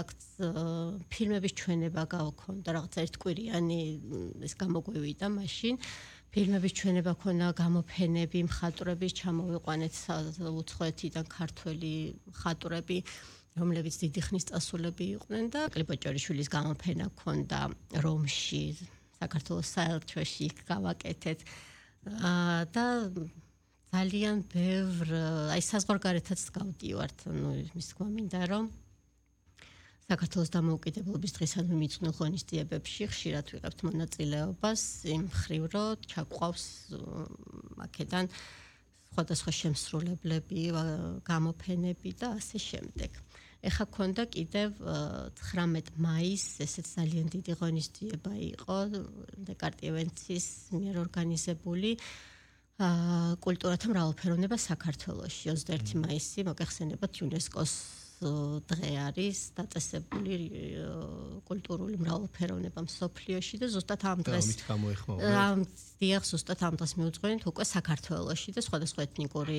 კონტაქტს ფილმების ჩვენება გავქონდა რაღაც ერთკვირიანი ეს გამოგვივიდა მაშინ ფილმების ჩვენება ქონა გამოფენები მხატვრების ჩამოვიყვანეთ უცხოეთიდან ქართველი მხატვრები რომლებიც დიდი ხნის წასულები იყვნენ და კლიპოჭორიშვილის გამოფენა ქონდა რომში საქართველოს საელჩოში გავაკეთეთ და ძალიან ბევრ აი საზღვარგარეთაც გავდივართ ნუ მის თქმა მინდა რომ საქართველოს დამოუკიდებლობის დღისადმი მიძღვნილ ღონისძიებებში ხშირად ვიღებთ მონაწილეობას იმ მხრივ რომ ჩაგვყავს აქედან სხვადასხვა შემსრულებლები გამოფენები და ასე შემდეგ ეხა ქონდა კიდევ 19 მაისს ესეც ძალიან დიდი ღონისძიება იყო დეკარტიევენცის მიერ ორგანიზებული კულტურათა მრავალფეროვნება საქართველოში 21 მაისი მოგეხსენებათ იუნესკოს დღე არის დაწესებული კულტურული მრავალფეროვნება მსოფლიოში და ზუსტად ამ დღეს დიახ ზუსტად ამ დღეს მიუძღვენით უკვე საქართველოში და სხვადასხვა ეთნიკური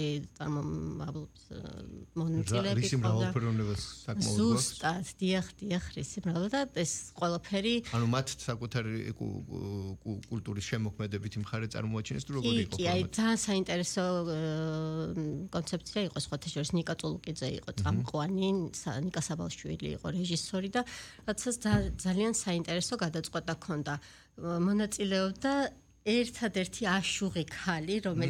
მონაწილეები რისი მრავალფეროვნებას საკმაოდ გვაქვს ზუსტად დიახ რისი მრავალფეროვნება და ეს ყველაფერი ანუ მათ საკუთარი კულტურის შემოქმედებითი მხარე წარმოაჩინეს თუ როგორი იყო კი აი ძალიან საინტერესო კონცეფცია იყო სხვათა შორის ნიკა წულუკიძე იყო წამყვანი ნიკა საბალშვილი იყო რეჟისორი და რაცაც ძალიან საინტერესო გადაწყვეტა ქონდა მონაწილეობდა ერთადერთი აშუღი ქალი რომელიც